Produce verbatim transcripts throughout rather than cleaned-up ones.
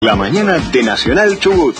La mañana de Nacional Chubut.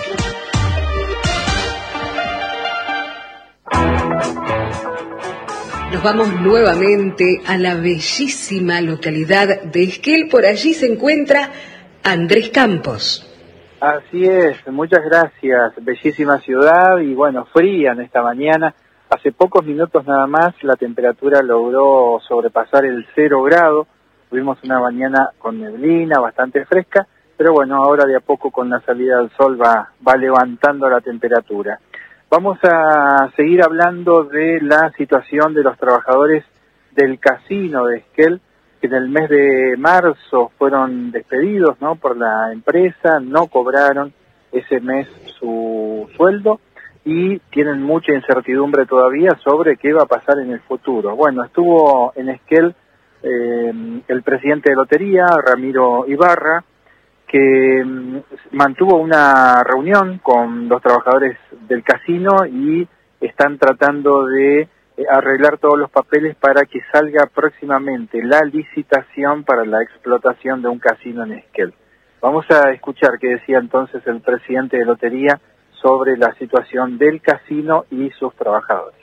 Nos vamos nuevamente a la bellísima localidad de Esquel. Por allí se encuentra Andrés Campos. Así es, muchas gracias. Bellísima ciudad y bueno, fría en esta mañana. Hace pocos minutos nada más la temperatura logró sobrepasar el cero grado. Tuvimos una mañana con neblina, bastante fresca, pero bueno, ahora de a poco con la salida del sol va, va levantando la temperatura. Vamos a seguir hablando de la situación de los trabajadores del casino de Esquel, que en el mes de marzo fueron despedidos, ¿no?, por la empresa, no cobraron ese mes su sueldo y tienen mucha incertidumbre todavía sobre qué va a pasar en el futuro. Bueno, estuvo en Esquel eh, el presidente de Lotería, Ramiro Ibarra, que mantuvo una reunión con los trabajadores del casino y están tratando de arreglar todos los papeles para que salga próximamente la licitación para la explotación de un casino en Esquel. Vamos a escuchar qué decía entonces el presidente de Lotería sobre la situación del casino y sus trabajadores.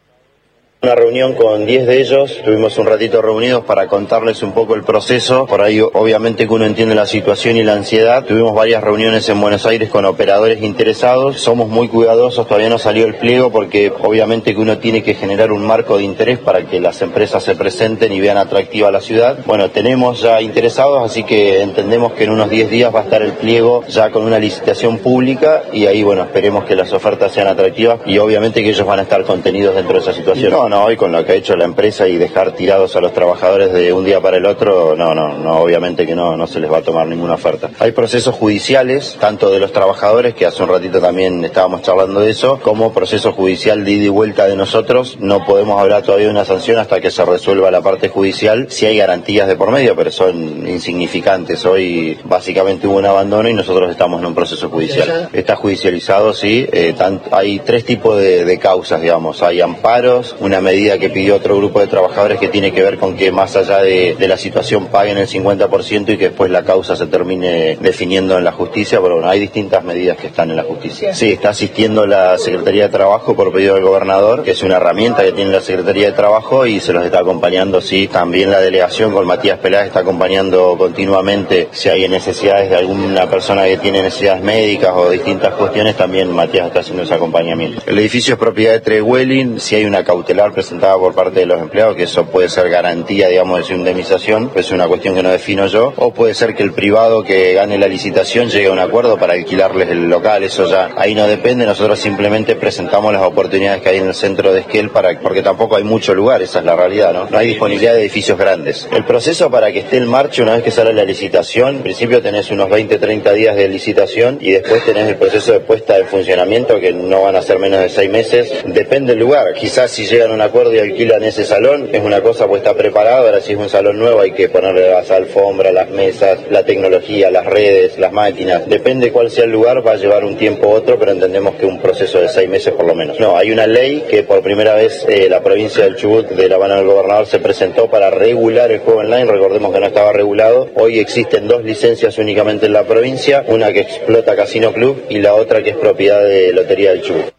Una reunión con diez de ellos, estuvimos un ratito reunidos para contarles un poco el proceso. Por ahí obviamente que uno entiende la situación y la ansiedad. Tuvimos varias reuniones en Buenos Aires con operadores interesados. Somos muy cuidadosos, todavía no salió el pliego porque obviamente que uno tiene que generar un marco de interés para que las empresas se presenten y vean atractiva la ciudad. Bueno, tenemos ya interesados, así que entendemos que en unos diez días va a estar el pliego ya con una licitación pública y ahí, bueno, esperemos que las ofertas sean atractivas y obviamente que ellos van a estar contenidos dentro de esa situación. No, no, hoy con lo que ha hecho la empresa y dejar tirados a los trabajadores de un día para el otro, no, no, no, obviamente que no, no se les va a tomar ninguna oferta. Hay procesos judiciales, tanto de los trabajadores, que hace un ratito también estábamos charlando de eso, como proceso judicial de ida y vuelta de nosotros. No podemos hablar todavía de una sanción hasta que se resuelva la parte judicial. Sí hay garantías de por medio, pero son insignificantes. Hoy básicamente hubo un abandono y nosotros estamos en un proceso judicial. Está judicializado, sí. Eh, tant, hay tres tipos de, de causas, digamos. Hay amparos, una medida que pidió otro grupo de trabajadores que tiene que ver con que más allá de, de la situación paguen el cincuenta por ciento y que después la causa se termine definiendo en la justicia, pero bueno, hay distintas medidas que están en la justicia. Sí, está asistiendo la Secretaría de Trabajo por pedido del gobernador, que es una herramienta que tiene la Secretaría de Trabajo y se los está acompañando, sí, también la delegación con Matías Peláez está acompañando continuamente si hay necesidades de alguna persona que tiene necesidades médicas o distintas cuestiones, también Matías está haciendo ese acompañamiento. El edificio es propiedad de Treguelin, si hay una cautelar presentada por parte de los empleados, que eso puede ser garantía, digamos, de su indemnización, es una cuestión que no defino yo, o puede ser que el privado que gane la licitación llegue a un acuerdo para alquilarles el local, eso ya ahí no depende, nosotros simplemente presentamos las oportunidades que hay en el centro de Esquel, para, porque tampoco hay mucho lugar, esa es la realidad, ¿no? No hay disponibilidad de edificios grandes. El proceso para que esté en marcha una vez que sale la licitación, en principio tenés unos veinte, treinta días de licitación y después tenés el proceso de puesta en funcionamiento, que no van a ser menos de seis meses, depende del lugar, quizás si llegan a un acuerdo y alquilan ese salón, es una cosa pues está preparado, ahora si es un salón nuevo hay que ponerle las alfombras, las mesas, la tecnología, las redes, las máquinas, depende cuál sea el lugar, va a llevar un tiempo u otro, pero entendemos que un proceso de seis meses por lo menos. No, hay una ley que por primera vez eh, la provincia del Chubut, de la mano del gobernador, se presentó para regular el juego online, recordemos que no estaba regulado, hoy existen dos licencias únicamente en la provincia, una que explota Casino Club y la otra que es propiedad de Lotería del Chubut.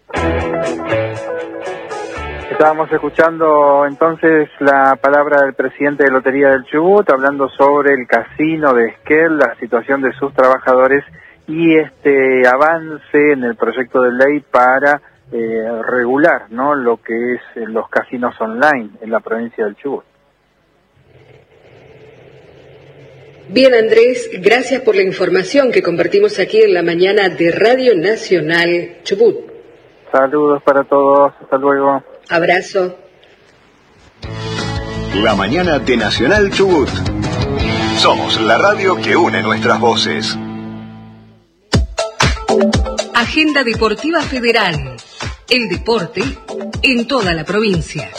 Estábamos escuchando entonces la palabra del presidente de Lotería del Chubut, hablando sobre el casino de Esquel, la situación de sus trabajadores y este avance en el proyecto de ley para eh, regular, ¿no?, lo que es los casinos online en la provincia del Chubut. Bien, Andrés, gracias por la información que compartimos aquí en la mañana de Radio Nacional Chubut. Saludos para todos, hasta luego. Abrazo. La mañana de Nacional Chubut. Somos la radio que une nuestras voces. Agenda Deportiva Federal. El deporte en toda la provincia.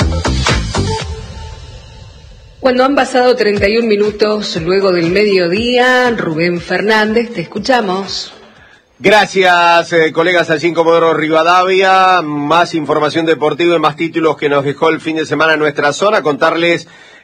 Cuando han pasado treinta y un minutos luego del mediodía, Rubén Fernández, te escuchamos. Gracias, eh, colegas, allí en Comodoro Rivadavia. Más información deportiva y más títulos que nos dejó el fin de semana en nuestra zona. Contarles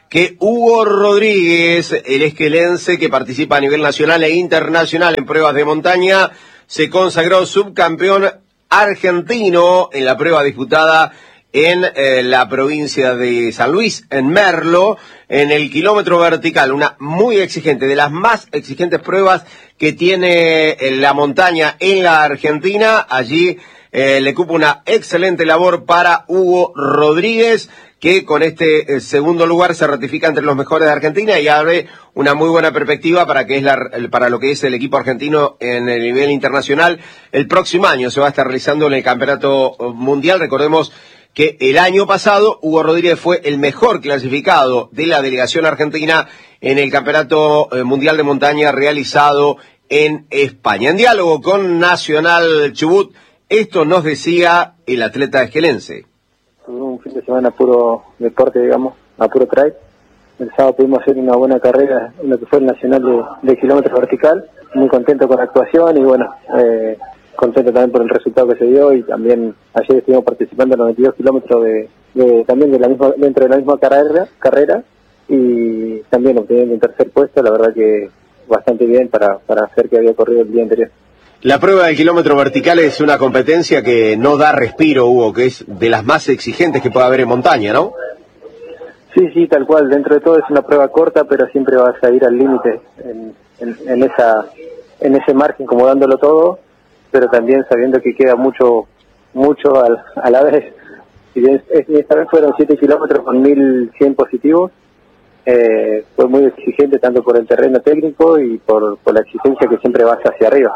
que Hugo Rodríguez, el esquelense que participa a nivel nacional e internacional en pruebas de montaña, se consagró subcampeón argentino en la prueba disputada en eh, la provincia de San Luis, en Merlo, en el kilómetro vertical, una muy exigente, de las más exigentes pruebas que tiene eh, la montaña en la Argentina. Allí eh, le cupo una excelente labor para Hugo Rodríguez, que con este eh, segundo lugar se ratifica entre los mejores de Argentina y abre una muy buena perspectiva para que es la, para lo que es el equipo argentino en el nivel internacional. El próximo año se va a estar realizando en el Campeonato Mundial. Recordemos que el año pasado Hugo Rodríguez fue el mejor clasificado de la delegación argentina en el Campeonato Mundial de Montaña realizado en España. En diálogo con Nacional Chubut, esto nos decía el atleta esquelense. Un fin de semana puro deporte, digamos, a puro trail. El sábado pudimos hacer una buena carrera en lo que fue el Nacional de, de kilómetro vertical. Muy contento con la actuación y bueno, eh, contento también por el resultado que se dio, y también ayer estuvimos participando en los veintidós kilómetros de, de también de la misma, dentro de la misma carrera, carrera y también obteniendo un tercer puesto, la verdad que bastante bien para, para hacer que había corrido el día anterior. La prueba del kilómetro vertical es una competencia que no da respiro, Hugo, que es de las más exigentes que puede haber en montaña, ¿no? Sí, sí, tal cual. Dentro de todo es una prueba corta, pero siempre vas a ir al límite en, en, en esa en ese margen, como dándolo todo, pero también sabiendo que queda mucho mucho al, a la vez. Si bien esta vez fueron siete kilómetros con mil cien positivos, eh, fue muy exigente tanto por el terreno técnico y por, por la exigencia que siempre vas hacia arriba.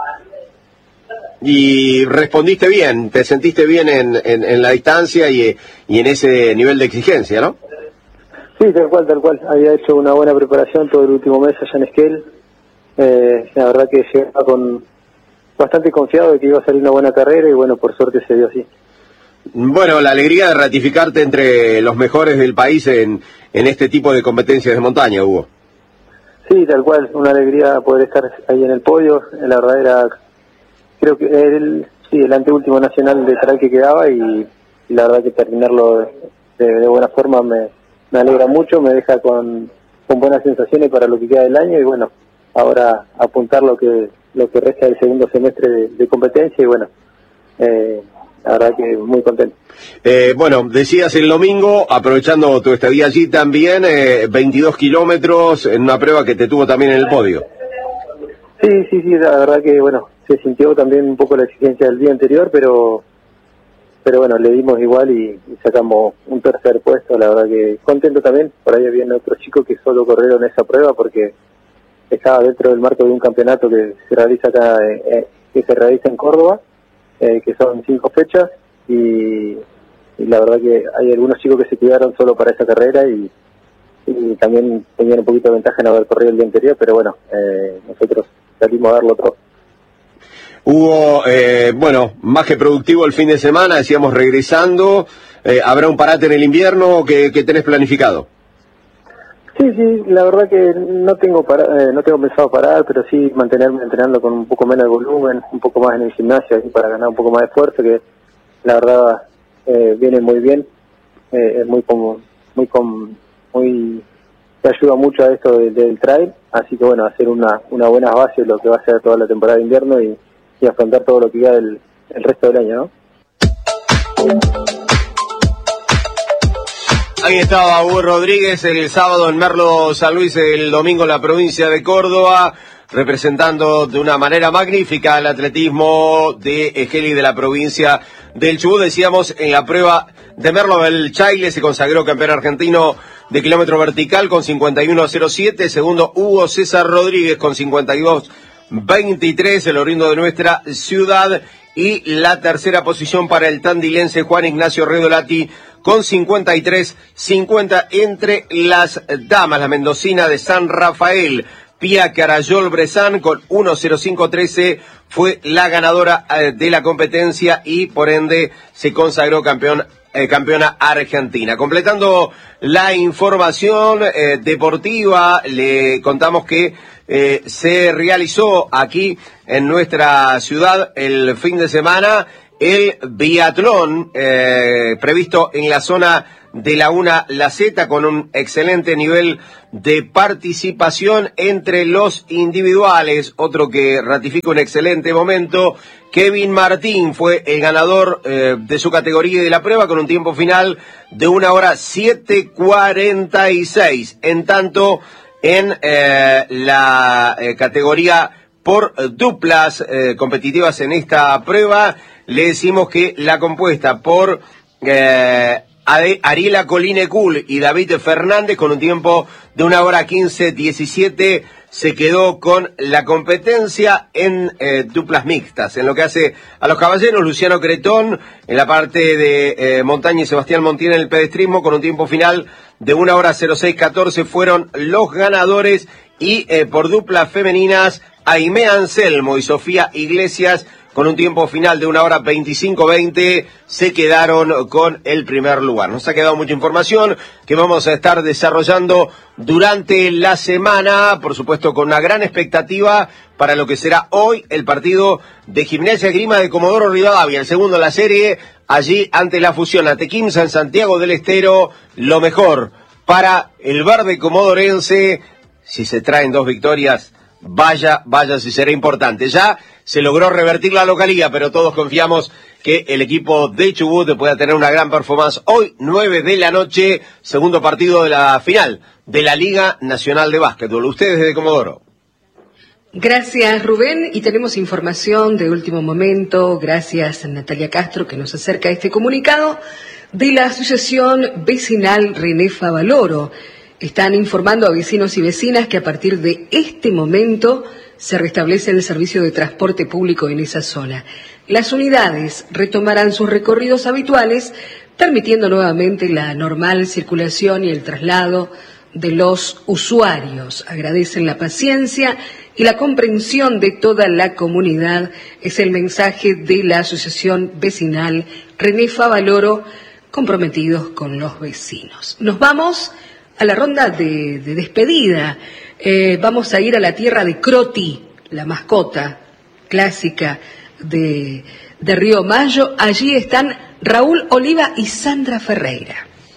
Y respondiste bien, te sentiste bien en, en, en la distancia y, y en ese nivel de exigencia, ¿no? Sí, tal cual, tal cual. Había hecho una buena preparación todo el último mes allá en Esquel. Eh, la verdad que llegaba con bastante confiado de que iba a salir una buena carrera y bueno, por suerte se dio así. Bueno, la alegría de ratificarte entre los mejores del país en, en este tipo de competencias de montaña, Hugo. Sí, tal cual, una alegría poder estar ahí en el podio. La verdad era, creo que el, sí, el anteúltimo nacional de trail que quedaba y, y la verdad que terminarlo de, de buena forma me, me alegra mucho, me deja con, con buenas sensaciones para lo que queda del año y bueno, ahora apuntar lo que lo que resta del segundo semestre de, de competencia y bueno, eh, la verdad que muy contento. Eh, bueno, decías el domingo, aprovechando tu estadía allí también, eh, veintidós kilómetros en una prueba que te tuvo también en el podio. Sí, sí, sí, la verdad que bueno, se sintió también un poco la exigencia del día anterior, pero pero bueno, le dimos igual y, y sacamos un tercer puesto, la verdad que contento también. Por ahí había otros chicos que solo corrieron esa prueba porque estaba dentro del marco de un campeonato que se realiza acá, eh, que se realiza en Córdoba, eh, que son cinco fechas y, y la verdad que hay algunos chicos que se cuidaron solo para esa carrera y, y también tenían un poquito de ventaja en haber corrido el día anterior, pero bueno, eh, nosotros salimos a darlo todo. Hugo, eh, bueno, más que productivo el fin de semana, decíamos regresando, eh, ¿habrá un parate en el invierno que, que tenés planificado? Sí, sí, la verdad que no tengo para, eh, no tengo pensado parar, pero sí mantenerme entrenando con un poco menos de volumen, un poco más en el gimnasio así para ganar un poco más de fuerza, que la verdad eh, viene muy bien, eh, es muy como, muy com, muy, te ayuda mucho a esto de, del trail, así que bueno, hacer una, una buena base de lo que va a ser toda la temporada de invierno y, y afrontar todo lo que queda el, el resto del año, ¿no? Ahí estaba Hugo Rodríguez el sábado en Merlo, San Luis, el domingo en la provincia de Córdoba, representando de una manera magnífica el atletismo de Esquel y de la provincia del Chubut. Decíamos, en la prueba de Merlo, el Chaile se consagró campeón argentino de kilómetro vertical con cincuenta y uno cero siete, segundo Hugo César Rodríguez con cincuenta y dos veintitrés, el oriundo de nuestra ciudad, y la tercera posición para el tandilense Juan Ignacio Redolati con cincuenta y tres cincuenta. Entre las damas, la mendocina de San Rafael, Pia Carayol Bresan con uno cero cinco trece fue la ganadora de la competencia y por ende se consagró campeón Eh, campeona argentina. Completando la información eh, deportiva, le contamos que eh, se realizó aquí en nuestra ciudad el fin de semana el biatlón eh, previsto en la zona de Laguna La Zeta, con un excelente nivel de participación entre los individuales. Otro que ratifica un excelente momento, Kevin Martín, fue el ganador eh, de su categoría y de la prueba, con un tiempo final de una hora siete cuarenta y seis. En tanto, en eh, la eh, categoría por duplas eh, competitivas en esta prueba, le decimos que la compuesta por eh, Ariela Coline-Cool y David Fernández, con un tiempo de una hora quince diecisiete, se quedó con la competencia en eh, duplas mixtas. En lo que hace a los caballeros, Luciano Cretón en la parte de eh, montaña y Sebastián Montiel en el pedestrismo, con un tiempo final de una hora cero seis catorce, fueron los ganadores. Y eh, por duplas femeninas, Aimé Anselmo y Sofía Iglesias, con un tiempo final de una hora veinticinco veinte, se quedaron con el primer lugar. Nos ha quedado mucha información que vamos a estar desarrollando durante la semana, por supuesto con una gran expectativa para lo que será hoy el partido de Gimnasia Esgrima de Comodoro Rivadavia, el segundo en la serie, allí ante la fusión Atequimsa en Santiago del Estero. Lo mejor para el verde comodorense, si se traen dos victorias, vaya, vaya si será importante. Ya se logró revertir la localía, pero todos confiamos que el equipo de Chubut pueda tener una gran performance hoy, nueve de la noche, segundo partido de la final de la Liga Nacional de Básquetbol. Ustedes desde Comodoro. Gracias, Rubén, y tenemos información de último momento. Gracias a Natalia Castro, que nos acerca este comunicado de la Asociación Vecinal René Favaloro. Están informando a vecinos y vecinas que a partir de este momento se restablece el servicio de transporte público en esa zona. Las unidades retomarán sus recorridos habituales, permitiendo nuevamente la normal circulación y el traslado de los usuarios. Agradecen la paciencia y la comprensión de toda la comunidad. Es el mensaje de la Asociación Vecinal René Favaloro, comprometidos con los vecinos. Nos vamos a la ronda de, de despedida. Eh, vamos a ir a la tierra de Croti, la mascota clásica de, de Río Mayo. Allí están Raúl Oliva y Sandra Ferreira.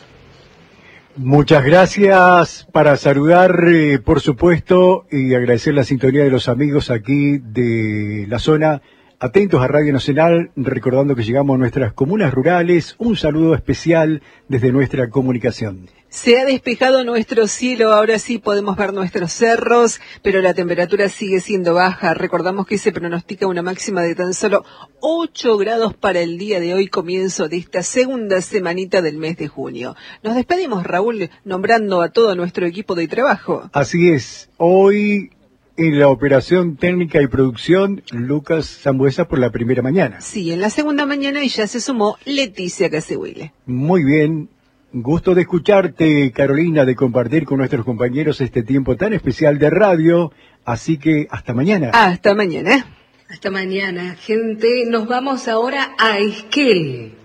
Muchas gracias, para saludar, eh, por supuesto, y agradecer la sintonía de los amigos aquí de la zona. Atentos a Radio Nacional, recordando que llegamos a nuestras comunas rurales. Un saludo especial desde nuestra comunicación. Se ha despejado nuestro cielo, ahora sí podemos ver nuestros cerros, pero la temperatura sigue siendo baja. Recordamos que se pronostica una máxima de tan solo ocho grados para el día de hoy, comienzo de esta segunda semanita del mes de junio. Nos despedimos, Raúl, nombrando a todo nuestro equipo de trabajo. Así es, hoy en la operación técnica y producción, Lucas Zambuesa por la primera mañana. Sí, en la segunda mañana y ya se sumó Leticia Casehuile. Muy bien. Gusto de escucharte, Carolina, de compartir con nuestros compañeros este tiempo tan especial de radio. Así que hasta mañana. Hasta mañana. Hasta mañana, gente. Nos vamos ahora a Esquel.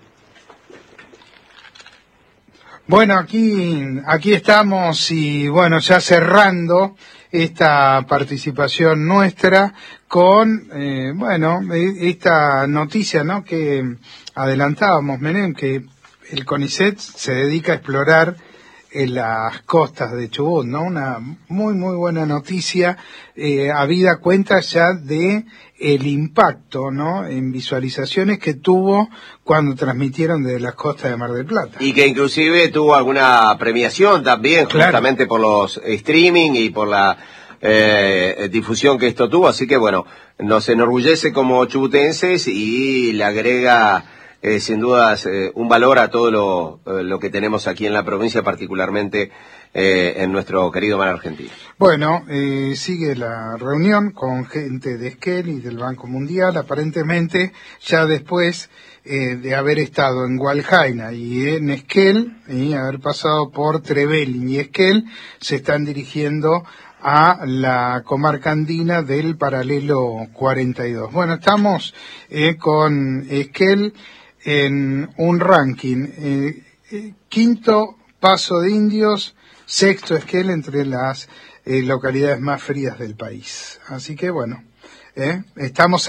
Bueno, aquí, aquí estamos y bueno, ya cerrando esta participación nuestra con, eh, bueno, esta noticia, ¿no?, que adelantábamos, Menem, que el CONICET se dedica a explorar en las costas de Chubut, ¿no? Una muy, muy buena noticia, eh, habida cuenta ya de el impacto, ¿no?, en visualizaciones que tuvo cuando transmitieron desde las costas de Mar del Plata. Y que inclusive tuvo alguna premiación también, claro, justamente por los streaming y por la eh, difusión que esto tuvo. Así que bueno, nos enorgullece como chubutenses y le agrega Eh, sin dudas eh, un valor a todo lo, eh, lo que tenemos aquí en la provincia, particularmente eh, en nuestro querido mar argentino. Bueno, eh, sigue la reunión con gente de Esquel y del Banco Mundial, aparentemente ya después eh, de haber estado en Hualjaina y en Esquel, y haber pasado por Trevelin y Esquel, se están dirigiendo a la comarca andina del paralelo cuarenta y dos. Bueno, estamos eh, con Esquel en un ranking, eh, eh, quinto Paso de Indios, sexto Esquel entre las eh, localidades más frías del país. Así que bueno, eh, estamos ahí.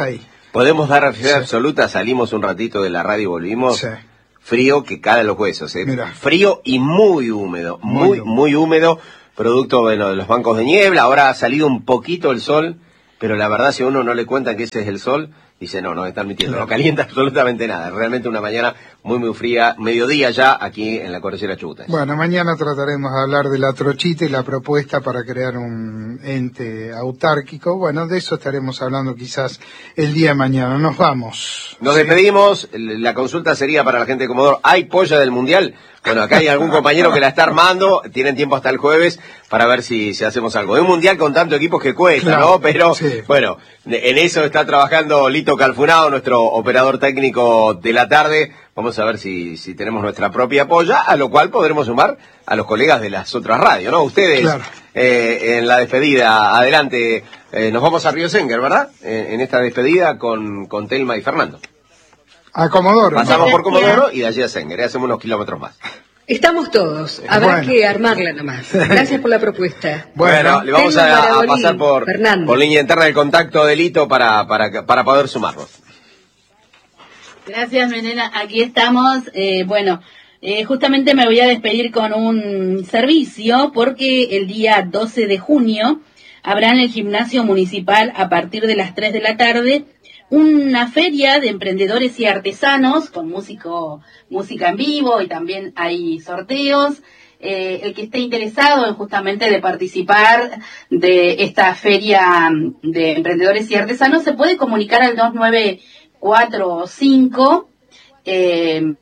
Podemos dar fe sí. absoluta, salimos un ratito de la radio y volvimos. Sí. Frío que cala los huesos, ¿eh? Frío y muy húmedo, muy, muy, muy húmedo, producto bueno, de los bancos de niebla. Ahora ha salido un poquito el sol, pero la verdad si a uno no le cuentan que ese es el sol, dice no, no están mintiendo, no calienta absolutamente nada. Realmente una mañana muy, muy fría, mediodía ya aquí en la Cordillera Chubut. Bueno, mañana trataremos de hablar de la trochita y la propuesta para crear un ente autárquico. Bueno, de eso estaremos hablando quizás el día de mañana. Nos vamos. Nos ¿sí? despedimos. La consulta sería para la gente de Comodoro. ¿Hay polla del Mundial? Bueno, acá hay algún compañero que la está armando. Tienen tiempo hasta el jueves para ver si, si hacemos algo. Es un Mundial con tantos equipos que cuesta, claro, ¿no? Pero, sí. bueno, en eso está trabajando Lito Calfunao, nuestro operador técnico de la tarde. Vamos a ver si, si tenemos nuestra propia polla, a lo cual podremos sumar a los colegas de las otras radios, ¿no? Ustedes, claro. eh, en la despedida, adelante, eh, nos vamos a Río Senguer, ¿verdad? En, en esta despedida con, con Telma y Fernando. A Comodoro. Pasamos ¿no? por Comodoro y de allí a Senguer, hacemos unos kilómetros más. Estamos todos, habrá bueno. que armarla nomás. Gracias por la propuesta. Bueno, bueno le vamos a, a pasar por, por línea interna del contacto de Lito para, para, para poder sumarnos. Gracias, Menena. Aquí estamos. Eh, bueno, eh, justamente me voy a despedir con un servicio porque el día doce de junio habrá en el gimnasio municipal a partir de las tres de la tarde una feria de emprendedores y artesanos con músico, música en vivo y también hay sorteos. Eh, el que esté interesado en justamente de participar de esta feria de emprendedores y artesanos se puede comunicar al dos nueve cuatro cinco eh,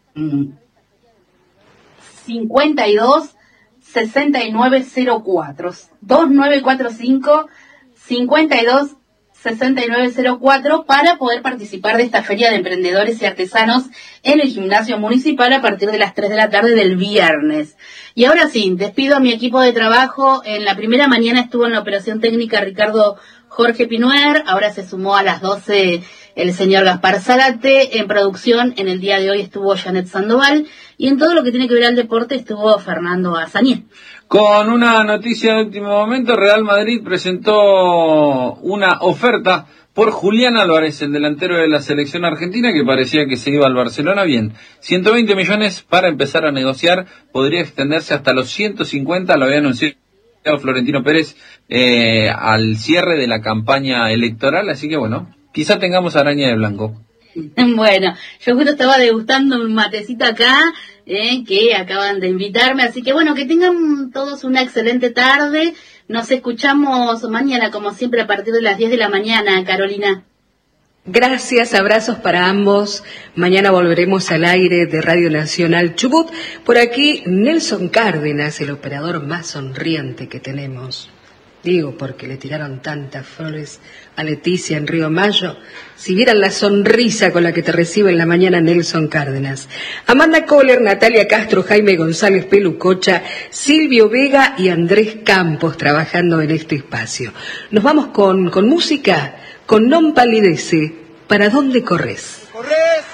cincuenta y dos sesenta y nueve cero cuatro dos nueve cuatro cinco cincuenta y dos sesenta y nueve cero cuatro para poder participar de esta feria de emprendedores y artesanos en el gimnasio municipal a partir de las tres de la tarde del viernes. Y ahora sí, despido a mi equipo de trabajo. En la primera mañana estuvo en la operación técnica Ricardo Jorge Pinuer, ahora se sumó a las doce el señor Gaspar Zárate. En producción en el día de hoy estuvo Janet Sandoval y en todo lo que tiene que ver al deporte estuvo Fernando Azañé. Con una noticia de último momento, Real Madrid presentó una oferta por Julián Álvarez, el delantero de la selección argentina, que parecía que se iba al Barcelona. Bien, ciento veinte millones para empezar a negociar, podría extenderse hasta los ciento cincuenta, lo había anunciado Florentino Pérez eh, al cierre de la campaña electoral, así que bueno, quizá tengamos araña de blanco. Bueno, yo justo estaba degustando un matecito acá, eh, que acaban de invitarme, así que bueno, que tengan todos una excelente tarde. Nos escuchamos mañana, como siempre, a partir de las diez de la mañana, Carolina. Gracias, abrazos para ambos. Mañana volveremos al aire de Radio Nacional Chubut. Por aquí, Nelson Cárdenas, el operador más sonriente que tenemos. Digo, porque le tiraron tantas flores a Leticia en Río Mayo. Si vieran la sonrisa con la que te recibe en la mañana Nelson Cárdenas. Amanda Kohler, Natalia Castro, Jaime González Pelucocha, Silvio Vega y Andrés Campos trabajando en este espacio. Nos vamos con, con música, con Non Palidece. ¿Para dónde corres? ¡Corres!